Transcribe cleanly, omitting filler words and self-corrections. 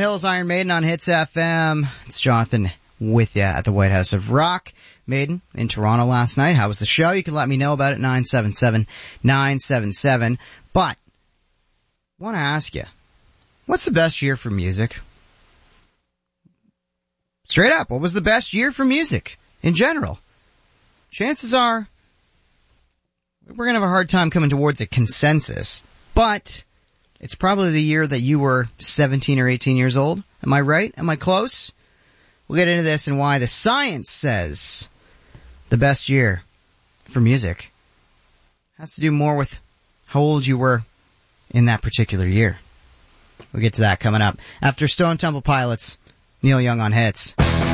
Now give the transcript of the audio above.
Hills, Iron Maiden on Hits FM. It's Jonathan with you at the White House of Rock. Maiden in Toronto last night. How was the show? You can let me know about it, 977-977. But, I want to ask you, what's the best year for music? Straight up, what was the best year for music in general? Chances are, we're going to have a hard time coming towards a consensus. But, it's probably the year that you were 17 or 18 years old. Am I right? Am I close? We'll get into this and why the science says the best year for music has to do more with how old you were in that particular year. We'll get to that coming up after Stone Temple Pilots, Neil Young on Hits.